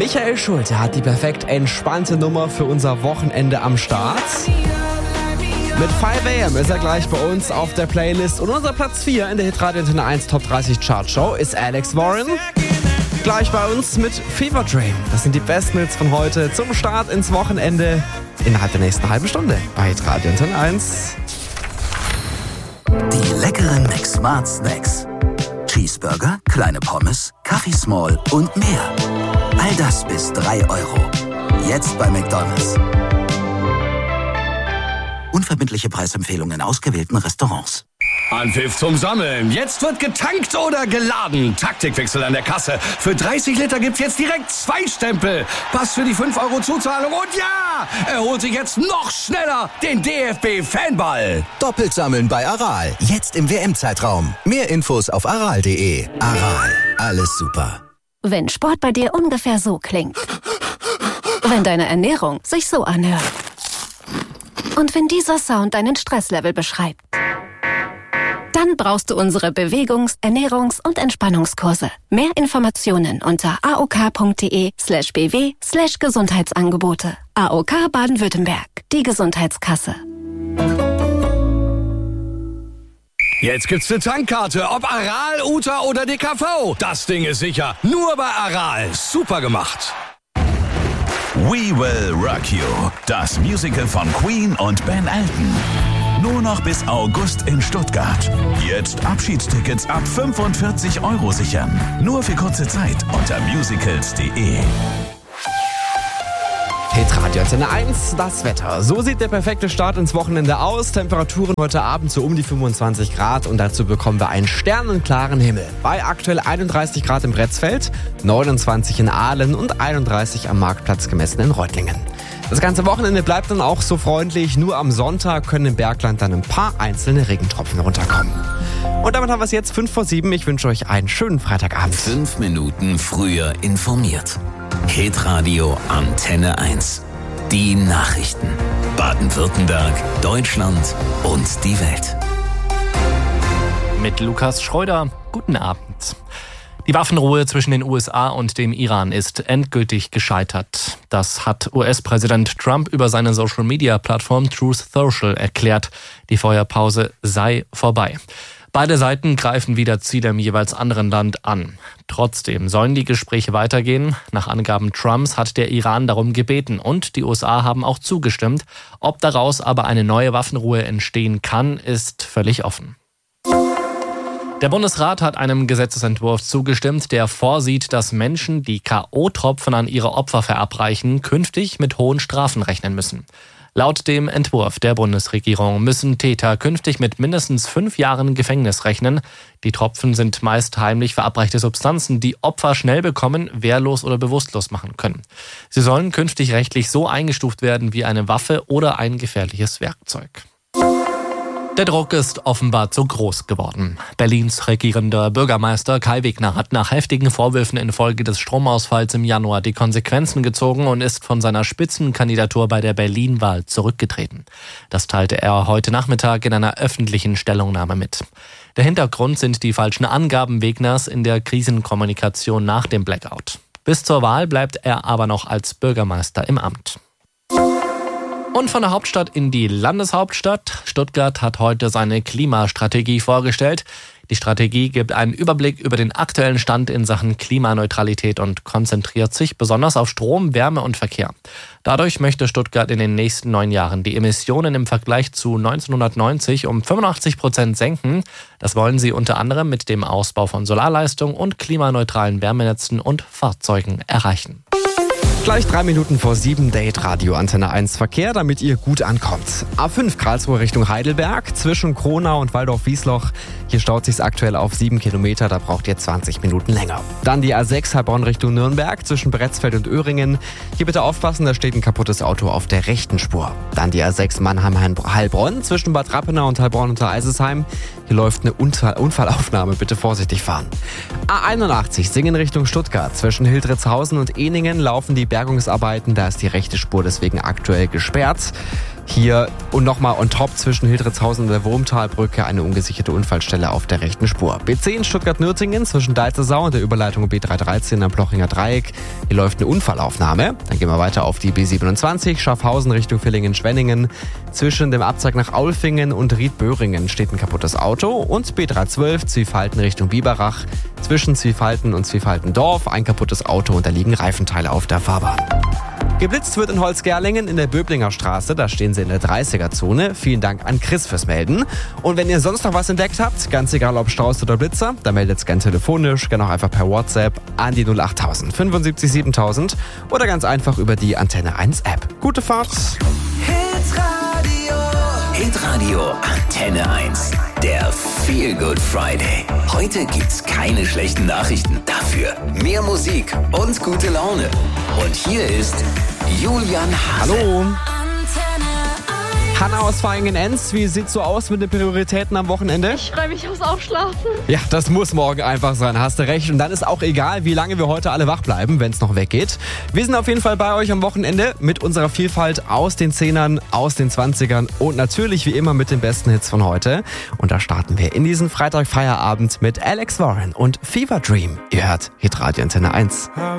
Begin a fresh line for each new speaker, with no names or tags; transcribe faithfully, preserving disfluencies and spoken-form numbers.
Michael Schulte hat die perfekt entspannte Nummer für unser Wochenende am Start. Mit five a m ist er gleich bei uns auf der Playlist. Und unser Platz vier in der Hitradio Antenne eins Top dreißig Chartshow ist Alex Warren. Gleich bei uns mit Fever Dream. Das sind die besten Hits von heute zum Start ins Wochenende innerhalb der nächsten halben Stunde bei Hitradio Antenne eins.
Die leckeren McSmart Snacks. Cheeseburger, kleine Pommes, Kaffee Small und mehr. All das bis drei Euro. Jetzt bei McDonald's. Unverbindliche Preisempfehlungen in ausgewählten Restaurants.
Anpfiff zum Sammeln. Jetzt wird getankt oder geladen. Taktikwechsel an der Kasse. Für dreißig Liter gibt's jetzt direkt zwei Stempel. Pass für die fünf Euro Zuzahlung. Und ja, er holt sich jetzt noch schneller den D F B-Fanball.
Doppelt sammeln bei Aral. Jetzt im W M-Zeitraum. Mehr Infos auf aral punkt de. Aral. Alles super.
Wenn Sport bei dir ungefähr so klingt. Wenn deine Ernährung sich so anhört. Und wenn dieser Sound deinen Stresslevel beschreibt. Dann brauchst du unsere Bewegungs-, Ernährungs- und Entspannungskurse. Mehr Informationen unter aok.de slash bw slash Gesundheitsangebote. A O K Baden-Württemberg, die Gesundheitskasse.
Jetzt gibt's eine Tankkarte, ob Aral, Uta oder D K V. Das Ding ist sicher. Nur bei Aral. Super gemacht.
We Will Rock You. Das Musical von Queen und Ben Elton. Nur noch bis August in Stuttgart. Jetzt Abschiedstickets ab fünfundvierzig Euro sichern. Nur für kurze Zeit unter musicals punkt de.
Hitradio Antenne eins, das Wetter. So sieht der perfekte Start ins Wochenende aus. Temperaturen heute Abend so um die fünfundzwanzig Grad und dazu bekommen wir einen sternenklaren Himmel. Bei aktuell einunddreißig Grad im Bretzfeld, neunundzwanzig in Aalen und einunddreißig am Marktplatz gemessen in Reutlingen. Das ganze Wochenende bleibt dann auch so freundlich. Nur am Sonntag können im Bergland dann ein paar einzelne Regentropfen runterkommen. Und damit haben wir es jetzt fünf vor sieben. Ich wünsche euch einen schönen Freitagabend.
Fünf Minuten früher informiert. Hitradio Antenne eins. Die Nachrichten. Baden-Württemberg, Deutschland und die Welt.
Mit Lukas Schreuder. Guten Abend. Die Waffenruhe zwischen den U S A und dem Iran ist endgültig gescheitert. Das hat U S-Präsident Trump über seine Social-Media-Plattform Truth Social erklärt. Die Feuerpause sei vorbei. Beide Seiten greifen wieder Ziele im jeweils anderen Land an. Trotzdem sollen die Gespräche weitergehen. Nach Angaben Trumps hat der Iran darum gebeten und die U S A haben auch zugestimmt. Ob daraus aber eine neue Waffenruhe entstehen kann, ist völlig offen. Der Bundesrat hat einem Gesetzesentwurf zugestimmt, der vorsieht, dass Menschen, die K O-Tropfen an ihre Opfer verabreichen, künftig mit hohen Strafen rechnen müssen. Laut dem Entwurf der Bundesregierung müssen Täter künftig mit mindestens fünf Jahren Gefängnis rechnen. Die Tropfen sind meist heimlich verabreichte Substanzen, die Opfer schnell bekommen, wehrlos oder bewusstlos machen können. Sie sollen künftig rechtlich so eingestuft werden wie eine Waffe oder ein gefährliches Werkzeug. Der Druck ist offenbar zu groß geworden. Berlins regierender Bürgermeister Kai Wegner hat nach heftigen Vorwürfen infolge des Stromausfalls im Januar die Konsequenzen gezogen und ist von seiner Spitzenkandidatur bei der Berlin-Wahl zurückgetreten. Das teilte er heute Nachmittag in einer öffentlichen Stellungnahme mit. Der Hintergrund sind die falschen Angaben Wegners in der Krisenkommunikation nach dem Blackout. Bis zur Wahl bleibt er aber noch als Bürgermeister im Amt. Und von der Hauptstadt in die Landeshauptstadt. Stuttgart hat heute seine Klimastrategie vorgestellt. Die Strategie gibt einen Überblick über den aktuellen Stand in Sachen Klimaneutralität und konzentriert sich besonders auf Strom, Wärme und Verkehr. Dadurch möchte Stuttgart in den nächsten neun Jahren die Emissionen im Vergleich zu neunzehnhundertneunzig um fünfundachtzig Prozent senken. Das wollen sie unter anderem mit dem Ausbau von Solarleistung und klimaneutralen Wärmenetzen und Fahrzeugen erreichen.
Gleich drei Minuten vor sieben, der Hitradio Antenne eins Verkehr, damit ihr gut ankommt. A fünf Karlsruhe Richtung Heidelberg, zwischen Kronau und Waldorf-Wiesloch. Hier staut sich's aktuell auf sieben Kilometer, da braucht ihr zwanzig Minuten länger. Dann die A sechs Heilbronn Richtung Nürnberg, zwischen Bretzfeld und Öhringen. Hier bitte aufpassen, da steht ein kaputtes Auto auf der rechten Spur. Dann die A sechs Mannheim-Heilbronn, zwischen Bad Rappenau und Heilbronn unter Eisesheim. Hier läuft eine Unfallaufnahme, bitte vorsichtig fahren. A einundachtzig Singen Richtung Stuttgart, zwischen Hildritzhausen und Ehningen laufen die Bergungsarbeiten, da ist die rechte Spur deswegen aktuell gesperrt. Hier und nochmal on top zwischen Hildritzhausen und der Wurmtalbrücke eine ungesicherte Unfallstelle auf der rechten Spur. B zehn Stuttgart-Nürtingen zwischen Deilsau und der Überleitung B drei dreizehn am Plochinger Dreieck. Hier läuft eine Unfallaufnahme. Dann gehen wir weiter auf die B siebenundzwanzig Schaffhausen Richtung Villingen-Schwenningen. Zwischen dem Abzweig nach Aulfingen und Riedböhringen steht ein kaputtes Auto. Und B drei zwölf Zwiefalten Richtung Biberach. Zwischen Zwiefalten und Zwiefaltendorf ein kaputtes Auto und da liegen Reifenteile auf der Fahrbahn. Geblitzt wird in Holzgerlingen in der Böblinger Straße, da stehen sie in der dreißiger-Zone. Vielen Dank an Chris fürs Melden. Und wenn ihr sonst noch was entdeckt habt, ganz egal ob Strauß oder Blitzer, dann meldet es gerne telefonisch, gerne auch einfach per WhatsApp an die null achttausend fünfundsiebzig siebentausend oder ganz einfach über die Antenne eins App. Gute Fahrt!
Hitradio Hitradio Antenne eins. Der Feel Good Friday. Heute gibt's keine schlechten Nachrichten. Dafür mehr Musik und gute Laune. Und hier ist Julian Hase.
Hallo! Hanna aus Vaihingen-Enz, wie sieht's so aus mit den Prioritäten am Wochenende?
Ich freue mich aufs Aufschlafen.
Ja, das muss morgen einfach sein, hast du recht. Und dann ist auch egal, wie lange wir heute alle wach bleiben, wenn es noch weggeht. Wir sind auf jeden Fall bei euch am Wochenende mit unserer Vielfalt aus den Zehnern, aus den Zwanzigern und natürlich wie immer mit den besten Hits von heute. Und da starten wir in diesen Freitag-Feierabend mit Alex Warren und Fever Dream. Ihr hört Hitradio Antenne eins.